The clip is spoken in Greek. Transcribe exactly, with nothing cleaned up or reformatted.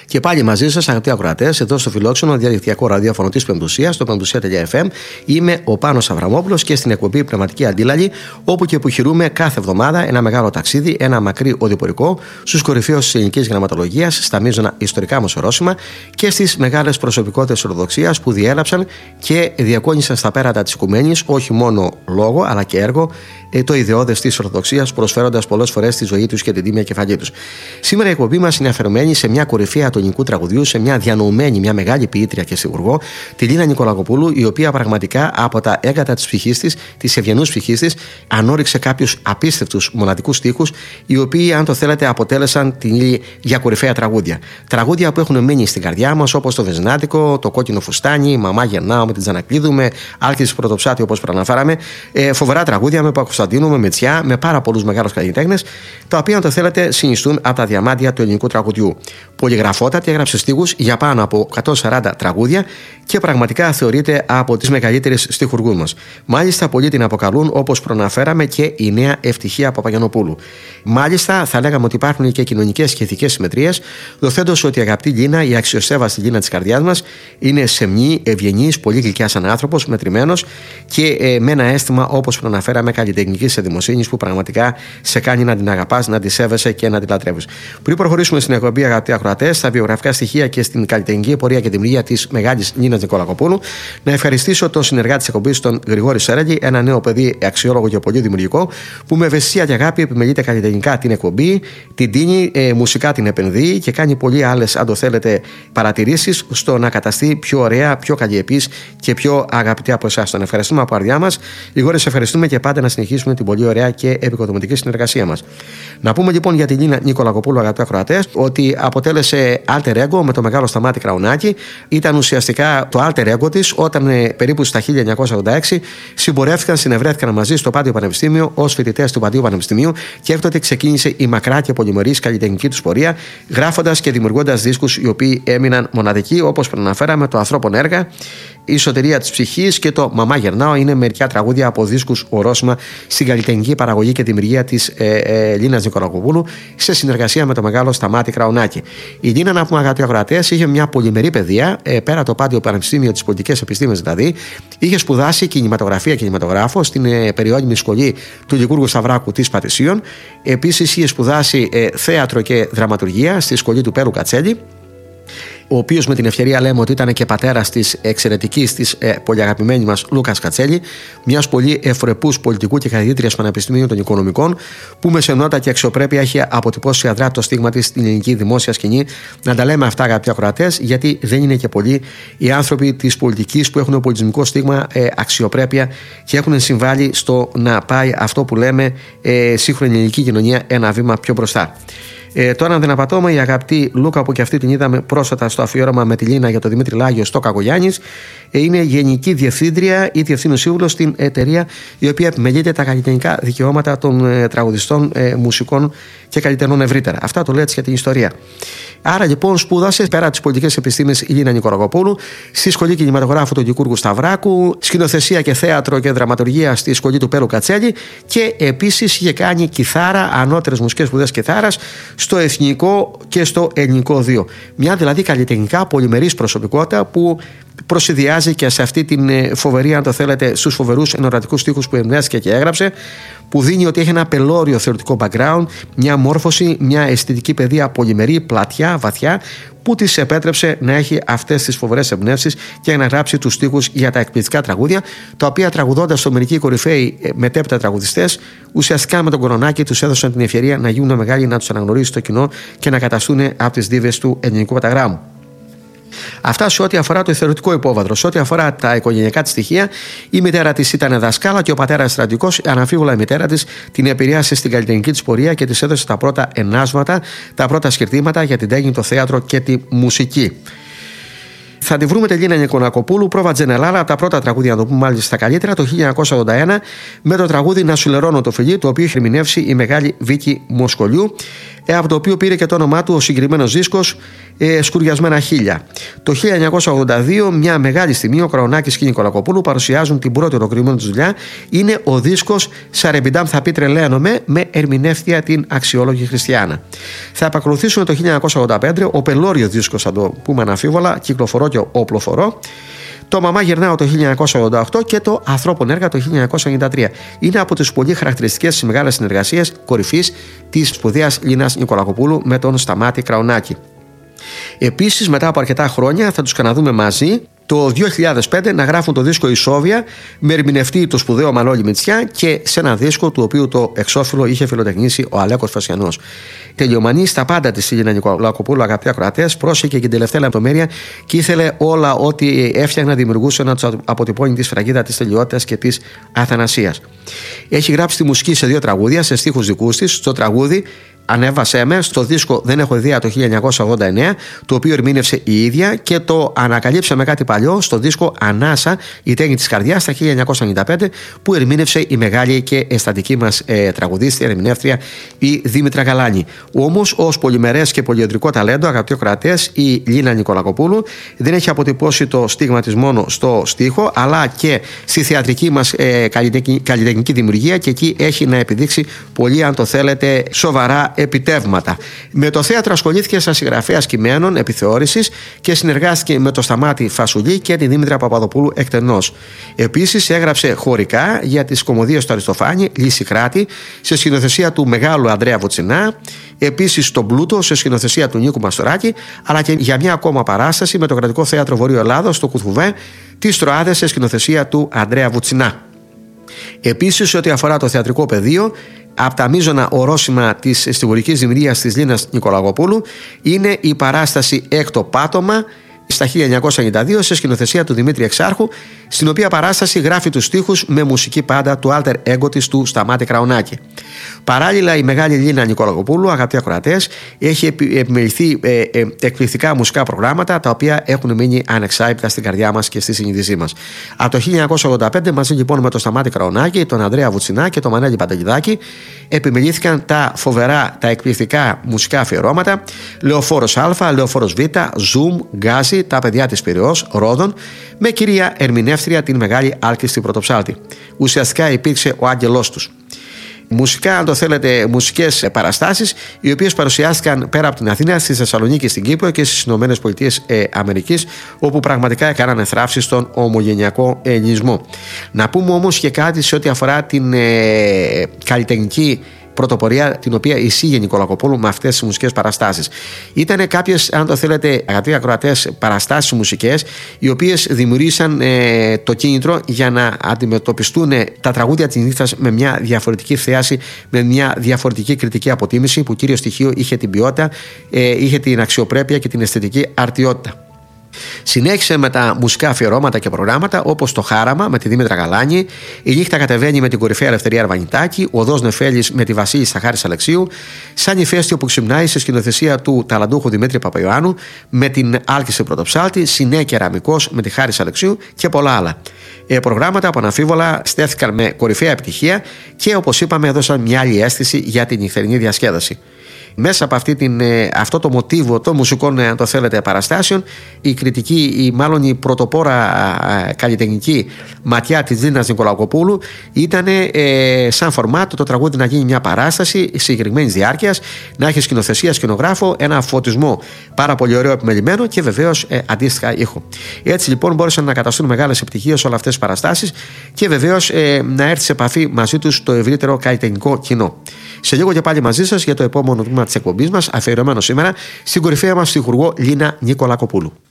Και πάλι μαζί σας, αγαπητοί ακροατές, εδώ στο φιλόξενο διαδικτυακό ραδιόφωνο της Πεμπτουσίας, στο πεμπτουσία τελεία εφ εμ. Είμαι ο Πάνος Αβραμόπουλος και στην εκπομπή Πνευματική Αντίλαλη, όπου και επιχειρούμε κάθε εβδομάδα ένα μεγάλο ταξίδι, ένα μακρύ οδηπορικό στους κορυφαίους της ελληνικής γραμματολογίας, στα μείζωνα ιστορικά μας ορόσημα και στις μεγάλες προσωπικότητες Ορθοδοξίας που διέλαψαν και διακόνησαν στα πέρατα της οικουμένης όχι μόνο λόγο αλλά και έργο το ιδεώδες της Ορθοδοξίας, προσφέροντας πολλές φορές τη ζωή τους και την τίμια κεφαλή τους. Σήμερα η εκπομπή μας είναι αφιερωμένη σε μια κορυφαία του ελληνικού τραγουδιού, σε μια διανοουμένη, μια μεγάλη ποιήτρια και σιγουργό, τη Λίνα Νικολακοπούλου, η οποία πραγματικά από τα έγκατα της ψυχής της, της ευγενούς ψυχής της, ανώριξε κάποιους απίστευτους μοναδικούς στίχους, οι οποίοι, αν το θέλετε, αποτέλεσαν την ύλη για κορυφαία τραγούδια. Τραγούδια που έχουν μείνει στην καρδιά μας, όπως το Βεζινάτικο, το Κόκκινο Φουστάνι, Μαμά Γερνάω με την Τζανακλίδου, με Άλκης Πρωτοψάτη, όπως προαναφέραμε. Ε, φοβερά τραγούδια με Παπακοσταντίνου, με Μετσιά, με πάρα πολλούς μεγάλους καλλιτέχνες, τα οποία, αν το θέλετε, συνιστούν από τα διαμάντια του ελληνικού τραγουδιού. Πολυγραφότατη, έγραψε στίχους για πάνω από εκατόν σαράντα τραγούδια και πραγματικά θεωρείται από τις μεγαλύτερες στιχουργούς μας. Μάλιστα, πολλοί την αποκαλούν, όπως προαναφέραμε, και η νέα Ευτυχία Παπαγιαννοπούλου. Μάλιστα, θα λέγαμε ότι υπάρχουν και κοινωνικές και ηθικές συμμετρίες, δοθέντως ότι η αγαπητή Λίνα, η αξιοσέβαστη Λίνα της καρδιάς μας, είναι σεμνή, ευγενής, πολύ γλυκιά σαν άνθρωπος, μετρημένος και ε, με ένα αίσθημα, όπως προαναφέραμε, καλλιτεχνικής εδημοσύνης που πραγματικά σε κάνει να την αγαπάς, να τη σέβεσαι και να την λατρεύεις. Πριν προχωρήσουμε στην εκπομπή, αγαπητοί ακροατές, στα βιογραφικά στοιχεία και στην καλλιτεχνική πορεία και την πορεία της μεγάλης Λίνας Νικολακοπούλου, να ευχαριστήσω τον συνεργάτη της εκπομπής, τον Γρηγόρη Σέραγγι, ένα νέο παιδί αξιόλογο και πολύ δημιουργικό, που με ευαισθησία και αγάπη επιμελείται καλλιτεχνικά την εκπομπή, την τίνει, ε, μουσικά την επενδύει και κάνει πολλοί άλλες, αν το θέλετε, παρατηρήσεις στο να καταστεί πιο ωραία, πιο καλλιεπής και πιο αγαπητή από εσάς. Τον ευχαριστούμε από καρδιά μας. Γρηγόρη, σε ευχαριστούμε και πάντα να συνεχίσουμε την πολύ ωραία και επικοδομητική συνεργασία μας. Να πούμε λοιπόν για τη Λίνα Νικολακοπούλου, αγαπητοί ακροατές, ότι αποτέλεσε alter ego με το μεγάλο Σταμάτη Κραουνάκη. Ήταν ουσιαστικά το alter ego της όταν ε, περίπου στα χίλια εννιακόσια ογδόντα έξι συμπορεύτηκαν, συνευρέθηκαν μαζί στο Πάντιο Πανεπιστήμιο ως φοιτητές του Παντίου Πανεπιστημίου και έκτοτε ξεκίνησε η μακρά και πολυμερής καλλιτεχνική τους πορεία, γράφοντας και δημιουργώντας δίσκους οι οποίοι έμειναν μοναδικοί, όπως προαναφέραμε, το Ανθρώπων Έργα, η Σωτηρία της Ψυχής και το Μαμά Γερνάω είναι μερικά τραγούδια από δίσκους ορόσημα στην καλλιτεχνική παραγωγή και δημιουργία της ε, ε, Λίνας Νικολακοπούλου σε συνεργασία με το μεγάλο Σταμάτη Κραουνάκη. Η Λίνα, να πούμε, αγαπητοί ακροατές, είχε μια πολυμερή παιδεία, ε, πέρα το Πάντιο Πανεπιστήμιο της Πολιτικής Επιστήμες δηλαδή, είχε σπουδάσει κινηματογραφία και κινηματογράφο στην ε, περιόδημη σχολή του Λικούργου Σταυράκου της Πατησίων. Επίσης, είχε σπουδάσει ε, θέατρο και δραματουργία στη σχολή του Πέλου Κατσέλη, ο οποίος με την ευκαιρία λέμε ότι ήταν και πατέρας της εξαιρετικής, της ε, πολύ αγαπημένης μας Λούκας Κατσέλη, μιας πολύ ευπρεπούς πολιτικού και καθηγήτριας Πανεπιστημίου των Οικονομικών, που με σεμνότητα και αξιοπρέπεια έχει αποτυπώσει αδρά το στίγμα της στην ελληνική δημόσια σκηνή. Να τα λέμε αυτά, αγαπητοί ακροατές, γιατί δεν είναι και πολλοί οι άνθρωποι της πολιτικής που έχουν πολιτισμικό στίγμα, ε, αξιοπρέπεια και έχουν συμβάλει στο να πάει αυτό που λέμε ε, σύγχρονη ελληνική κοινωνία ένα βήμα πιο μπροστά. Ε, τώρα, αν δεν απατώμε, η αγαπητή Λούκα, που και αυτή την είδαμε πρόσφατα στο αφιέρωμα με τη Λίνα για τον Δημήτρη Λάγιο στο Κακογιάννης, ε, είναι γενική διευθύντρια ή διευθύνων σύμβουλος στην εταιρεία η οποία επιμελείται τα καλλιτεχνικά δικαιώματα των ε, τραγουδιστών, ε, μουσικών και καλλιτεχνών ευρύτερα. Αυτά το λέω έτσι για την ιστορία. Άρα λοιπόν σπούδασε πέρα από τις πολιτικές επιστήμες η Λίνα Νικολακοπούλου στη Σχολή Κινηματογράφου του Λικούργου Σταυράκου, σκηνοθεσία και θέατρο και δραματουργία στη Σχολή του Πέλου Κατσέλη και επίσης είχε κάνει κιθάρα, ανώτερες μουσικές σπουδές κιθάρας στο Εθνικό και στο Ελληνικό Δύο. Μια δηλαδή καλλιτεχνικά πολυμερής προσωπικότητα που προσυδειάζει και σε αυτή την φοβερή, αν το θέλετε, στους φοβερούς ενορατικούς στίχους που εμπνεύστηκε και έγραψε, που δίνει ότι έχει ένα πελώριο θεωρητικό background, μια μόρφωση, μια αισθητική παιδεία πολυμερή, πλατιά, βαθιά, που της επέτρεψε να έχει αυτές τις φοβερές εμπνεύσεις και να γράψει τους στίχους για τα εκπληκτικά τραγούδια, τα οποία τραγουδώντας στο μερικοί κορυφαίοι μετέπειτα τραγουδιστές, ουσιαστικά με τον Κορονάκη τους έδωσαν την ευκαιρία να γίνουν μεγάλοι, να τους αναγνωρίσει το κοινό και να καταστούν από τις δίβες του ελληνικού παταγράμμου. Αυτά σε ό,τι αφορά το θεωρητικό υπόβαθρο. Σε ό,τι αφορά τα οικογενειακά της στοιχεία, η μητέρα της ήταν δασκάλα και ο πατέρας στρατηγός. Αναμφίβολα η μητέρα της την επηρέασε στην καλλιτεχνική της πορεία και της έδωσε τα πρώτα ενάσματα, τα πρώτα σκερτήματα για την τέχνη, το θέατρο και τη μουσική. Θα τη βρούμε τη Λίνα Νικολακοπούλου, πρόβα Τζενελάρα, από τα πρώτα τραγούδια, να το πούμε μάλιστα στα καλύτερα, το χίλια εννιακόσια ογδόντα ένα, με το τραγούδι Να σου λερώνω το φιλί, το οποίο είχε ερμηνεύσει η μεγάλη Βίκη Μοσκολιού, από το οποίο πήρε και το όνομά του ο συγκεκριμένος δίσκος, ε, σκουριασμένα χείλια. Το χίλια εννιακόσια ογδόντα δύο, μια μεγάλη στιγμή, ο Κραουνάκης και η Νικολακοπούλου παρουσιάζουν την πρώτη ολοκληρωμένη τους δουλειά. Είναι ο δίσκος Σαρεμπιντάμ θα πει τρελαίνομαι, με ερμηνεύτρια την αξιόλογη Χριστιάνα. Θα επακολουθήσουμε το χίλια εννιακόσια ογδόντα πέντε, ο πελώριος δίσκος, θα το πούμε αναμφίβολα, κυκλοφορώ και όπλοφορώ. Το Μαμά γυρνάω το χίλια εννιακόσια ογδόντα οκτώ και το Ανθρώπων έργα το χίλια εννιακόσια ενενήντα τρία. Είναι από τις πολύ χαρακτηριστικές τις μεγάλες συνεργασίες κορυφής της σπουδαίας Λίνας Νικολακοπούλου με τον Σταμάτη Κραουνάκη. Επίσης, μετά από αρκετά χρόνια θα τους ξαναδούμε μαζί το δύο χιλιάδες πέντε να γράφουν το δίσκο Ισόβια με ερμηνευτή το σπουδαίο Μανώλη Μητσιά και σε ένα δίσκο του οποίου το εξώφυλλο είχε φιλοτεχνήσει ο Αλέκος Φασιανός. Τελειομανή στα πάντα της Λίνα Νικολακοπούλου, αγαπητοί ακροατές, πρόσεχε και την τελευταία λεπτομέρεια και ήθελε όλα ό,τι έφτιαχνα να δημιουργούσε να του αποτυπώνει τη σφραγίδα της τελειότητας και της αθανασίας. Έχει γράψει τη μουσική σε δύο τραγούδια, σε στίχους δικούς της. Στο τραγούδι Ανέβασέ με, στο δίσκο Δεν έχω ιδέα το χίλια εννιακόσια ογδόντα εννέα, το οποίο ερμήνευσε η ίδια, και το Ανακαλύψαμε κάτι παλιό στο δίσκο Ανάσα, η τέχνη της καρδιάς, τα χίλια εννιακόσια ενενήντα πέντε, που ερμήνευσε η μεγάλη και αισθαντική μας ε, τραγουδίστρια, ερμηνεύτρια, η Δήμητρα Γαλάνη. Όμως, ως πολυμερές και πολυεδρικό ταλέντο, αγαπητοί ακροατές, η Λίνα Νικολακοπούλου δεν έχει αποτυπώσει το στίγμα της μόνο στο στίχο, αλλά και στη θεατρική μας ε, καλλιτεχνική δημιουργία, και εκεί έχει να επιδείξει πολύ, αν το θέλετε, σοβαρά επιτεύγματα. Με το θέατρο ασχολήθηκε σαν συγγραφέας κειμένων επιθεώρησης και συνεργάστηκε με το Σταμάτη Φασουλή και τη Δήμητρα Παπαδοπούλου εκτενώς. Επίσης έγραψε χωρικά για τις κωμωδίες του Αριστοφάνη, Λυσικράτη, σε σκηνοθεσία του μεγάλου Ανδρέα Βουτσινά, επίσης τον Πλούτο σε σκηνοθεσία του Νίκου Μαστοράκη, αλλά και για μια ακόμα παράσταση με το Κρατικό Θέατρο Βορείου Ελλάδος στο Κουθουβέ, τις Τροάδες σε σκηνοθεσία του Ανδρέα Βουτσινά. Επίσης, ό,τι αφορά το θεατρικό πεδίο, από τα μείζωνα ορόσημα της στιγουρικής δημιουργίας της Λίνας Νικολακοπούλου είναι η παράσταση Έκτο Πάτωμα στα χίλια εννιακόσια ενενήντα δύο σε σκηνοθεσία του Δημήτρη Εξάρχου, στην οποία παράσταση γράφει τους στίχους με μουσική πάντα του alter ego της του Σταμάτη Κραουνάκη. Παράλληλα, η μεγάλη Λίνα Νικολακοπούλου, αγαπητοί ακροατές, έχει επιμεληθεί ε, ε, εκπληκτικά μουσικά προγράμματα, τα οποία έχουν μείνει ανεξάιπτα στην καρδιά μας και στη συνείδησή μας. Από το χίλια εννιακόσια ογδόντα πέντε, μαζί λοιπόν με τον Σταμάτη Κραουνάκη, τον Ανδρέα Βουτσινά και τον Μανέλη Παντελιδάκη, επιμελήθηκαν τα φοβερά, τα εκπληκτικά μουσικά αφιερώματα Λεωφόρος Α, Λεωφόρος Β, Zoom, Γκάζι, τα παιδιά της Πειραιώς, Ρόδων, με κυρία ερμηνεύτρια την μεγάλη Άλκηστη Πρωτοψάλτη. Ουσιαστικά υπήρξε ο άγγελός τους. Μουσικά, αν το θέλετε, μουσικές παραστάσεις, οι οποίες παρουσιάστηκαν πέρα από την Αθήνα, στη Θεσσαλονίκη, στην Κύπρο και στις Ηνωμένες Πολιτείες ε, Αμερικής, όπου πραγματικά έκαναν θράψη στον ομογενειακό ελληνισμό. Να πούμε όμως και κάτι σε ό,τι αφορά την ε, καλλιτεχνική πρωτοπορία την οποία εισήγε η Νικολακοπούλου με αυτές τις μουσικές παραστάσεις. Ήταν κάποιες, αν το θέλετε, αγαπητοί ακροατές, παραστάσεις μουσικές, οι οποίες δημιουργήσαν ε, το κίνητρο για να αντιμετωπιστούν τα τραγούδια της νύχτας με μια διαφορετική θέαση, με μια διαφορετική κριτική αποτίμηση, που κύριο στοιχείο είχε την ποιότητα, ε, είχε την αξιοπρέπεια και την αισθητική αρτιότητα. Συνέχισε με τα μουσικά αφιερώματα και προγράμματα όπως το Χάραμα με τη Δήμητρα Γαλάνη, Η νύχτα κατεβαίνει με την κορυφαία Ελευθερία Αρβανιτάκη, Ο Οδός Νεφέλης με τη Βασίλισσα Χάρης Αλεξίου, Σαν ηφαίστειο που ξυμνάει σε σκηνοθεσία του ταλαντούχου Δημήτρη Παπαϊωάννου με την Άλκηση Πρωτοψάλτη, Συνέ Κεραμικός με τη Χάρης Αλεξίου και πολλά άλλα. Ε, προγράμματα που αναμφίβολα στέφθηκαν με κορυφαία επιτυχία και, όπως είπαμε, έδωσαν μια άλλη αίσθηση για την νυχτερινή διασκέδαση. Μέσα από αυτή την, αυτό το μοτίβο των μουσικών, αν το θέλετε, παραστάσεων, η κριτική, ή μάλλον η πρωτοπόρα καλλιτεχνική ματιά της Λίνας Νικολακοπούλου ήταν ε, σαν φορμάτ το τραγούδι να γίνει μια παράσταση συγκεκριμένης διάρκειας, να έχει σκηνοθεσία, σκηνογράφο, ένα φωτισμό πάρα πολύ ωραίο επιμελημένο και βεβαίως ε, αντίστοιχα ήχο. Έτσι λοιπόν μπόρεσαν να καταστούν μεγάλες επιτυχίες όλες αυτές τις παραστάσεις και βεβαίως ε, να έρθει σε επαφή μαζί τους το ευρύτερο καλλιτεχνικό κοινό. Σε λίγο και πάλι μαζί σας για το επόμενο τμήμα της εκπομπής μας, αφιερωμένο σήμερα στην κορυφαία μας στιχουργό Λίνα Νικολακοπούλου.